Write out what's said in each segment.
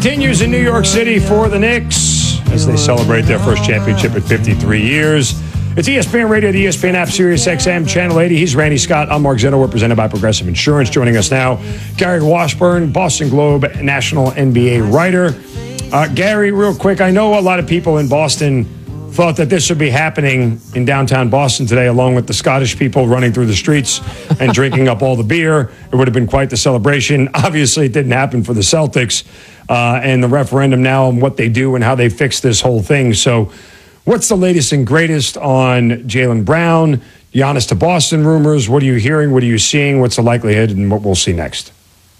Continues in New York City for the Knicks as they celebrate their first championship in 53 years. It's ESPN Radio, the ESPN app, Sirius XM, Channel 80. He's Randy Scott. I'm Mark Zinno. We're presented by Progressive Insurance. Joining us now, Gary Washburn, Boston Globe national NBA writer. Gary, real quick, I know a lot of people in Boston thought that this would be happening in downtown Boston today, along with the Scottish people running through the streets and drinking up all the beer. It would have been quite the celebration. Obviously, it didn't happen for the Celtics and the referendum now on what they do and how they fix this whole thing. So what's the latest and greatest on Jaylen Brown, Giannis to Boston rumors? What are you hearing? What are you seeing? What's the likelihood and what we'll see next?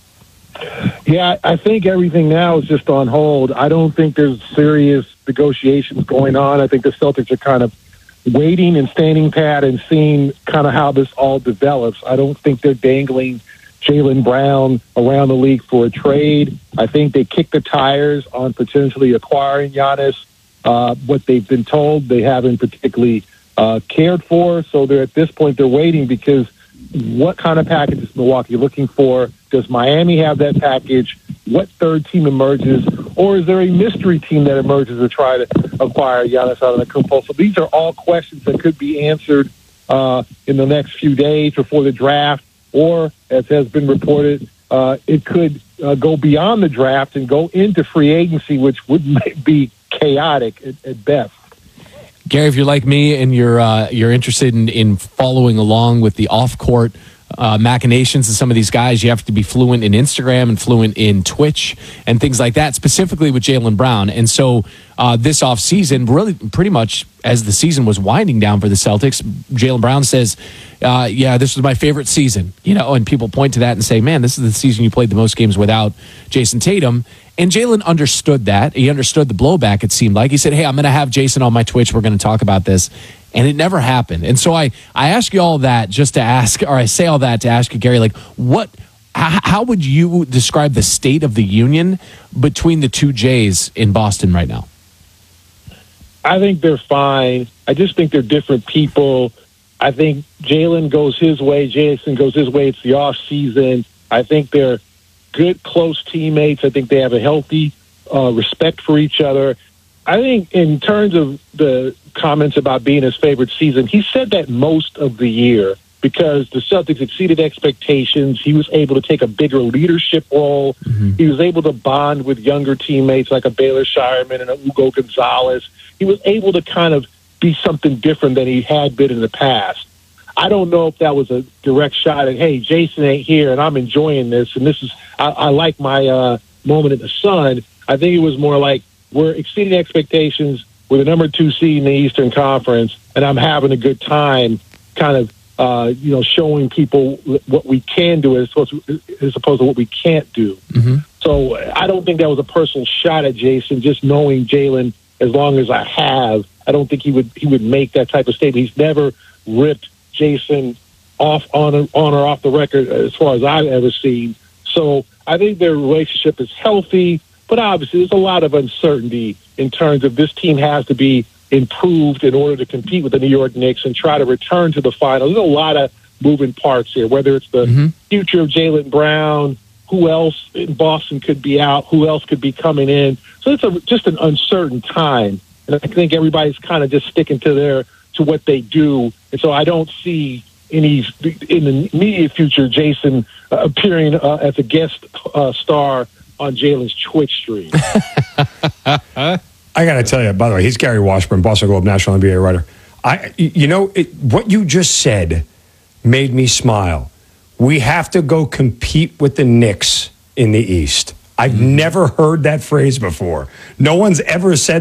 Yeah, I think everything now is just on hold. I don't think there's serious negotiations going on. I think the Celtics are kind of waiting and standing pat and seeing kind of how this all develops. I don't think they're dangling Jaylen Brown around the league for a trade. I think they kicked the tires on potentially acquiring Giannis. What they've been told, they haven't particularly cared for. So they're at this point, they're waiting because what kind of package is Milwaukee looking for? Does Miami have that package? What third team emerges? Or is there a mystery team that emerges to try to acquire Giannis Antetokounmpo? So these are all questions that could be answered in the next few days before the draft, or, as has been reported, it could go beyond the draft and go into free agency, which would be chaotic at best. Gary, if you're like me and you're interested in following along with the off-court machinations of some of these guys, you have to be fluent in Instagram and fluent in Twitch and things like that, specifically with Jaylen Brown. And so this offseason, really pretty much as the season was winding down for the Celtics, Jaylen Brown says, yeah, this was my favorite season, and people point to that and say, man, this is the season you played the most games without Jason Tatum. And Jaylen understood that. He understood the blowback, it seemed like. He said, hey, I'm going to have Jason on my Twitch. We're going to talk about this. And it never happened. And so I ask you all that just to ask, or I say all that to ask you, Gary, like, how would you describe the state of the union between the two Jays in Boston right now? I think they're fine. I just think they're different people. I think Jaylen goes his way. Jason goes his way. It's the off season. I think they're good, close teammates. I think they have a healthy respect for each other. I think in terms of the comments about being his favorite season, he said that most of the year because the Celtics exceeded expectations. He was able to take a bigger leadership role. Mm-hmm. He was able to bond with younger teammates like a Baylor Shireman and a Hugo Gonzalez. He was able to kind of be something different than he had been in the past. I don't know if that was a direct shot at, hey, Jason ain't here and I'm enjoying this. And this is, I like my moment in the sun. I think it was more like, we're exceeding expectations. We're the number 2 seed in the Eastern Conference, and I'm having a good time kind of, showing people what we can do as opposed to what we can't do. Mm-hmm. So I don't think that was a personal shot at Jason, just knowing Jaylen as long as I have. I don't think he would make that type of statement. He's never ripped Jason off on or off the record as far as I've ever seen. So I think their relationship is healthy. But obviously, there's a lot of uncertainty in terms of this team has to be improved in order to compete with the New York Knicks and try to return to the finals. There's a lot of moving parts here, whether it's the future of Jaylen Brown, who else in Boston could be out, who else could be coming in. So it's just an uncertain time. And I think everybody's kind of just sticking to what they do. And so I don't see in the immediate future Jason appearing as a guest star on Jaylen's Twitch stream. I got to tell you, by the way, he's Gary Washburn, Boston Globe national NBA writer. What you just said made me smile. We have to go compete with the Knicks in the East. I've never heard that phrase before. No one's ever said